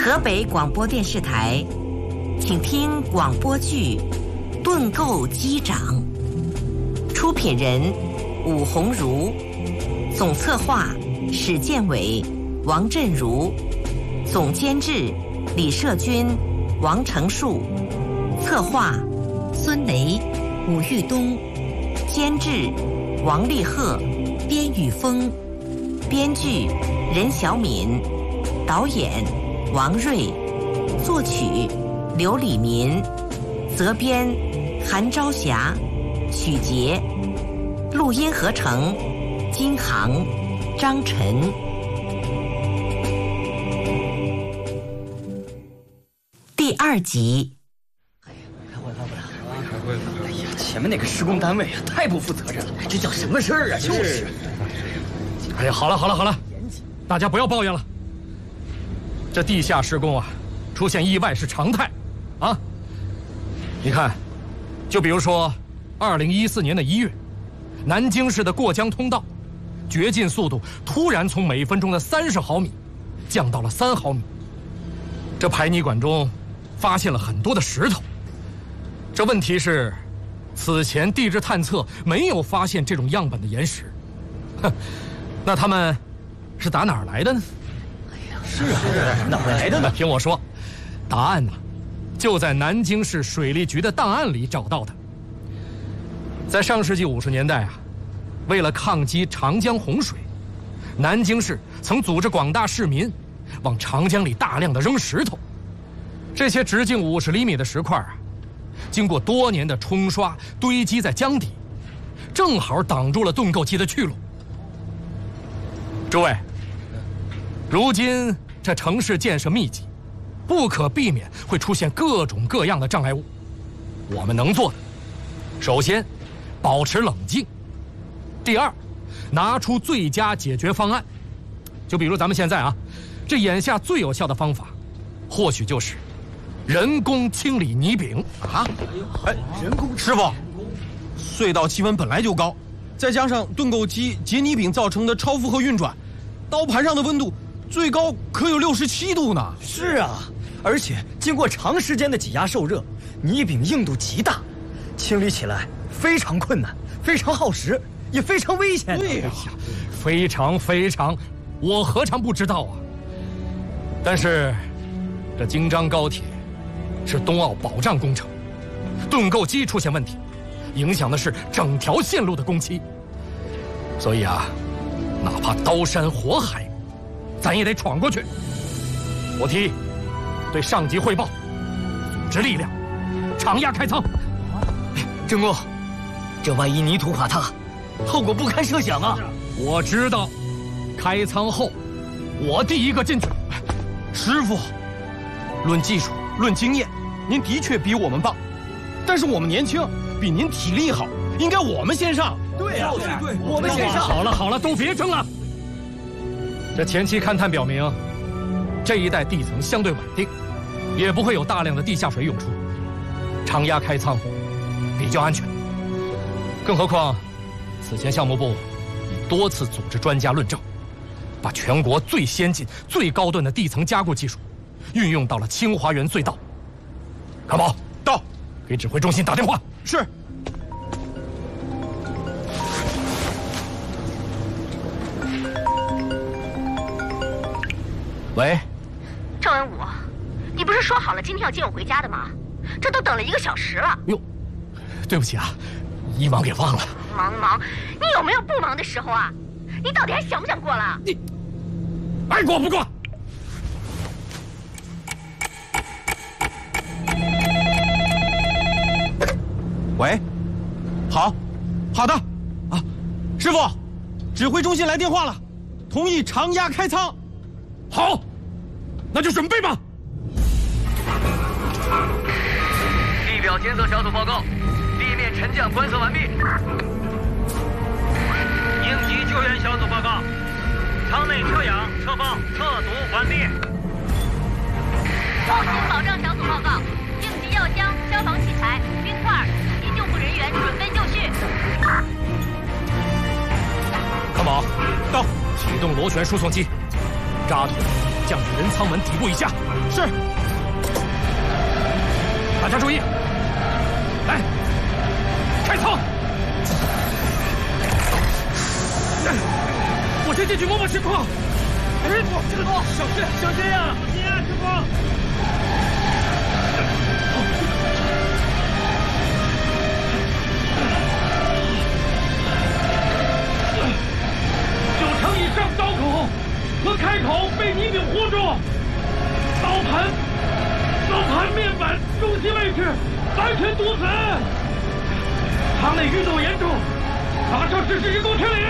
河北广播电视台，请听广播剧《盾构机长》，出品人武鸿儒，总策划史建伟、王振如，总监制李社军、王成树，策划孙雷、武玉东，监制王立鹤、边宇峰，编剧任小敏，导演王瑞，作曲刘礼民，责编韩朝霞，曲杰，录音合成金航、张晨。第2集。 哎呀，前面那个施工单位啊，太不负责任了，这叫什么事儿啊？就是。 哎呀，好了，大家不要抱怨了。这地下施工啊，出现意外是常态，啊！你看，就比如说，2014年的1月，南京市的过江通道，掘进速度突然从每分钟的30毫米，降到了3毫米。这排泥管中发现了很多的石头。这问题是，此前地质探测没有发现这种样本的岩石。哼，那他们是打哪儿来的呢？ 是啊，哪儿来的呢？ 听我说，答案呢，就在南京市水利局的档案里找到的。在上世纪50年代啊，为了抗击长江洪水，南京市曾组织广大市民往长江里大量的扔石头。这些直径50厘米的石块啊，经过多年的冲刷堆积在江底，正好挡住了盾构机的去路。诸位，如今这城市建设密集，不可避免会出现各种各样的障碍物。我们能做的，首先，保持冷静；第二，拿出最佳解决方案。就比如咱们现在啊，这眼下最有效的方法，或许就是人工清理泥饼啊！ 哎，人工师傅，隧道气温本来就高，再加上盾构机结泥饼造成的超负荷运转，刀盘上的温度最高可有67度呢。 是啊，而且经过长时间的挤压受热，泥饼硬度极大，清理起来非常困难，非常耗时，也非常危险。 对呀， 非常，我何尝不知道啊！但是，这京张高铁是冬奥保障工程，盾构机出现问题，影响的是整条线路的工期。所以啊，哪怕刀山火海，咱也得闯过去。我提议对上级汇报，组织力量，长压开仓。 郑工，这万一泥土垮塌，后果不堪设想啊！ 我知道，开仓后，我第一个进去。 师傅，论技术，论经验，您的确比我们棒，但是我们年轻，比您体力好，应该我们先上。 对呀，对，我们先上。 好了，都别争了。这前期勘探表明，这一带地层相对稳定，也不会有大量的地下水涌出，长压开仓比较安全。更何况，此前项目部已多次组织专家论证，把全国最先进、最高端的地层加固技术运用到了清华园隧道。康宝， 到， 给指挥中心打电话。 是。 喂， 郑文武，你不是说好了今天要接我回家的吗？这都等了1个小时了。 哟，对不起啊，一忙给忘了。 忙，你有没有不忙的时候啊？你到底还想不想过了？ 你爱过不过？ 喂，好的，啊，师傅，指挥中心来电话了，同意长压开仓。 好，那就准备吧。 地表监测小组报告，地面沉降观测完毕。应急救援小组报告，舱内测氧、测报、测读完毕。 后勤保障小组报告，应急药箱、消防器材、冰块以及救护人员准备就绪。 康宝， 到， 启动螺旋输送机，扎土、 向着人舱门底部以下。 是。 大家注意，来，开舱。我先进去摸摸情况。哎，师傅，小心，小心呀！小心啊，师傅！9成以上刀口和开口被泥饼糊住，刀盘面板中心位置完全堵死，舱内运动严重，马上实施人工清理。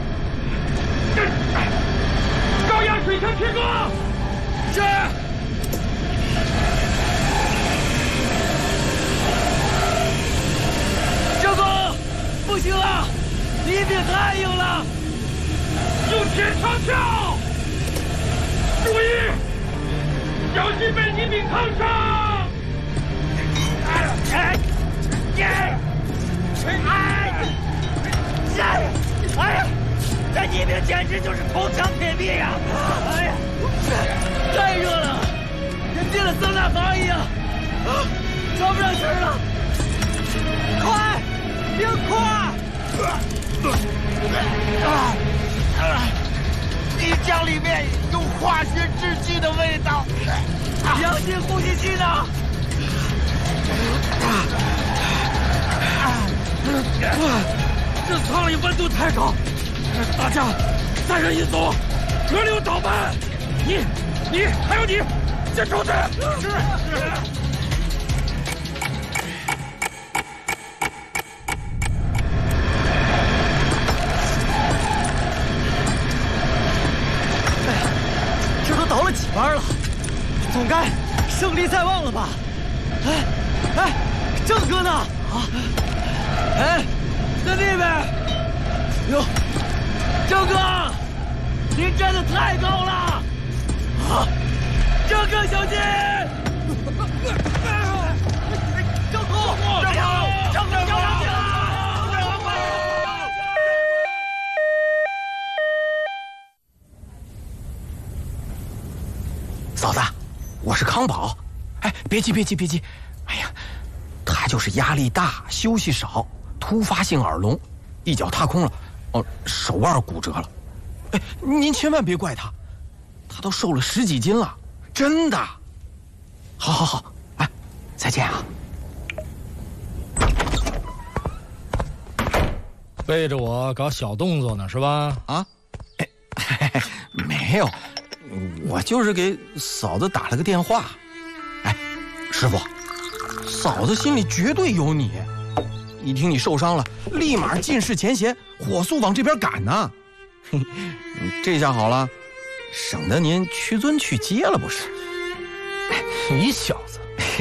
高压水枪切割。是。教官，不行了，泥饼太硬了，用铁长鞘。注意，小心被泥饼烫伤。哎呀！这泥饼简直就是铜墙铁壁呀！哎呀，太热了，跟进了桑拿房一样，喘不上气了。快，冰块！泥浆里面有化学制剂的味道，氧气呼吸器呢？这舱里温度太高。大家3人一组，轮流倒班。你还有你，先出去。是。 这都倒了几班了，总该胜利在望了吧？哎，郑哥呢？啊，哎，在那边。哟。郑哥，您站得太高了！啊，郑哥小心！郑哥，郑哥，小心了！ 嫂子，我是康宝。哎，别急。哎呀，他就是压力大，休息少，突发性耳聋，一脚踏空了。手腕骨折了，哎，您千万别怪他，他都瘦了10几斤了，真的。好，哎，再见啊。 背着我搞小动作呢是吧？ 啊，没有，我就是给嫂子打了个电话。哎，师傅，嫂子心里绝对有你。一听你受伤了，立马尽释前嫌，火速往这边赶呢。这下好了，省得您屈尊去接了不是？ 你小子，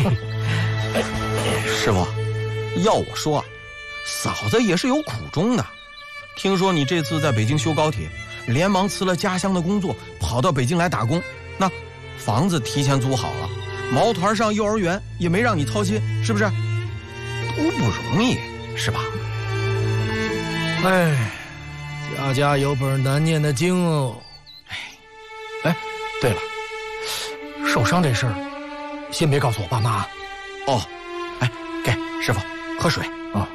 师傅，要我说啊，嫂子也是有苦衷的。听说你这次在北京修高铁，连忙辞了家乡的工作，跑到北京来打工。那房子提前租好了，毛团上幼儿园也没让你操心，是不是？都不容易。是吧？ 哎，家有本难念的经哦。哎，对了，受伤这事儿，先别告诉我爸妈。 哦，哎，给师傅喝水啊。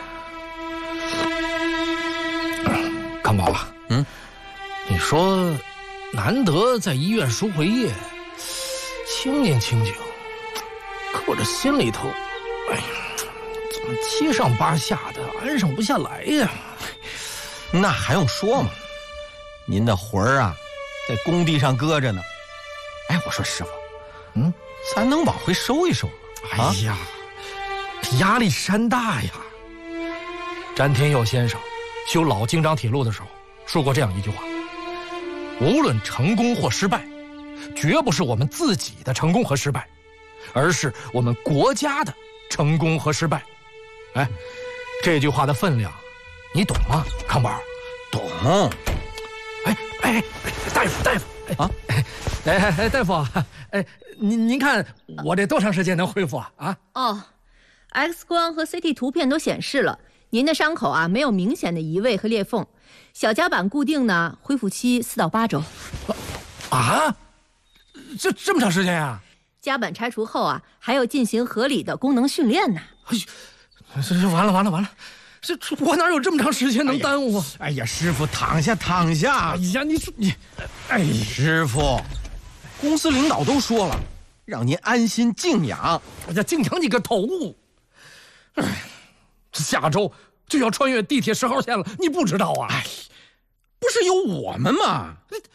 康宝啊，你说难得在医院赎回夜，清静，可我这心里头，哎呀。7上8下的，安生不下来呀。 那还用说吗？您的魂儿啊，在工地上搁着呢。哎，我说师傅，咱能往回收一收吗？ 哎呀，压力山大呀。詹天佑先生修老京张铁路的时候说过这样一句话：无论成功或失败，绝不是我们自己的成功和失败，而是我们国家的成功和失败。哎，这句话的分量，你懂吗，康宝？ 懂。 哎，大夫啊，大夫，哎，您看我这多长时间能恢复啊？ 哦 ，X 光和 CT 图片都显示了，您的伤口啊没有明显的移位和裂缝，小夹板固定呢，恢复期4到8周。 啊， 这么长时间呀？ 甲板拆除后啊，还要进行合理的功能训练呢。 哎呦，这完了！这我哪有这么长时间能耽误啊？ 哎呀，师傅躺下。 哎呀，你说你，哎， 师傅，公司领导都说了，让您安心静养。 哎呀，静养你个头！哎，下周就要穿越地铁10号线了，你不知道啊？ 哎，不是有我们吗？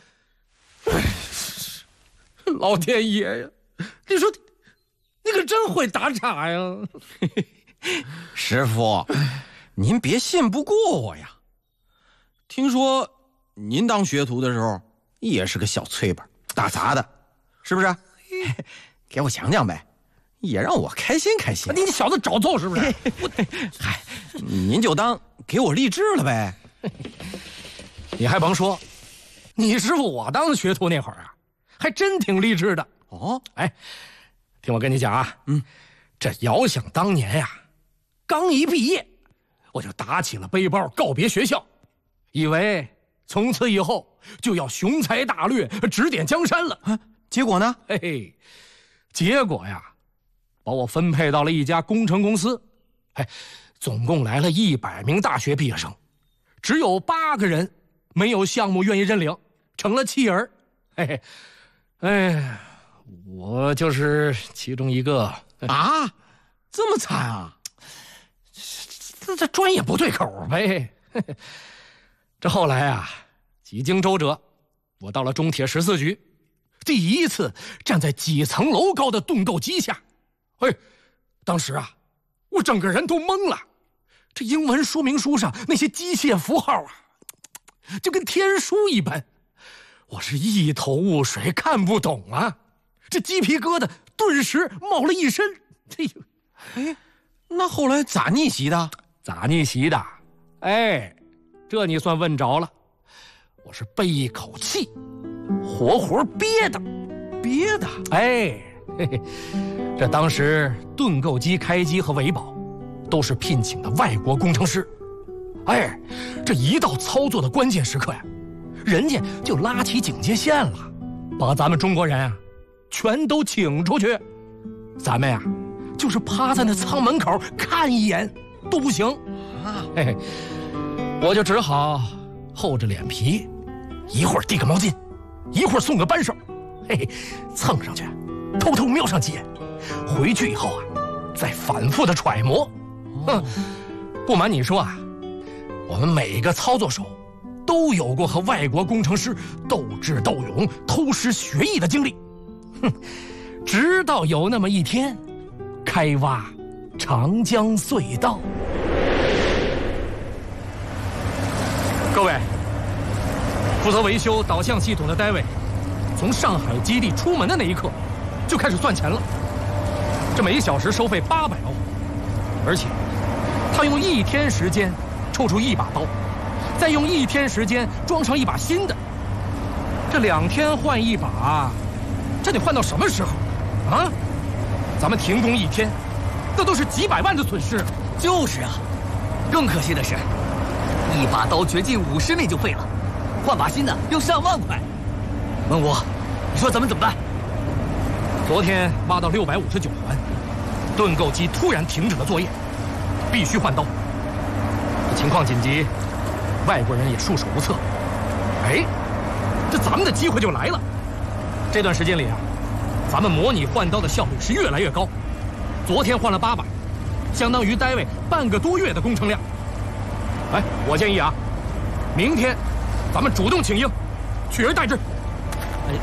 老天爷呀！你说你可真会打岔呀！ 师傅，您别信不过我呀。听说您当学徒的时候也是个小脆本打杂的，是不是？给我讲讲呗，也让我开心开心。 你小子找揍是不是？ 嗨，您就当给我励志了呗。 你还甭说，你师傅我当学徒那会儿啊，还真挺励志的。 哦， 哎，听我跟你讲啊，这遥想当年呀，刚一毕业，我就打起了背包告别学校，以为从此以后就要雄才大略，指点江山了。 结果呢？ 嘿嘿，结果呀，把我分配到了一家工程公司，总共来了100名大学毕业生，只有8个人没有项目愿意认领，成了弃儿。我就是其中一个。 啊，这么惨啊？ 这专业不对口呗。这后来啊，几经周折，我到了中铁14局，第一次站在几层楼高的盾构机下。当时啊，我整个人都懵了。这英文说明书上那些机械符号啊，就跟天书一般，我是一头雾水，看不懂啊。这鸡皮疙瘩顿时冒了一身。 那后来咋逆袭的？ 这你算问着了。我是背一口气，活活憋的。这当时盾构机开机和维保都是聘请的外国工程师。这一到操作的关键时刻呀，人家就拉起警戒线了，把咱们中国人啊全都请出去。咱们呀就是趴在那舱门口看一眼都不行啊。我就只好厚着脸皮，一会儿递个毛巾，一会儿送个扳手，蹭上去，偷偷瞄上几眼，回去以后啊再反复的揣摩。不瞒你说啊，我们每个操作手都有过和外国工程师斗智斗勇、偷师学艺的经历。直到有那么一天，开挖长江隧道。各位，负责维修导向系统的David，从上海基地出门的那一刻就开始算钱了。这每小时收费800欧，而且他用1天时间抽出1把刀，再用1天时间装上1把新的。这2天换1把，这得换到什么时候啊？咱们停工1天，那都是几百万的损失。 就是啊，更可惜的是，1把刀掘进50内就废了，换把新的要上万块。问我，你说咱们怎么办？ 昨天挖到659环，盾构机突然停止了作业，必须换刀。情况紧急，外国人也束手无策。这咱们的机会就来了。这段时间里啊，咱们模拟换刀的效率是越来越高。昨天换了8把，相当于单位半个多月的工程量。我建议啊，明天咱们主动请缨，取而代之。